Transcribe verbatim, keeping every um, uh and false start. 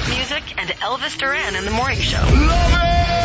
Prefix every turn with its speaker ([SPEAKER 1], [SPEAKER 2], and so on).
[SPEAKER 1] hit music and Elvis Duran in the morning show.
[SPEAKER 2] Love it!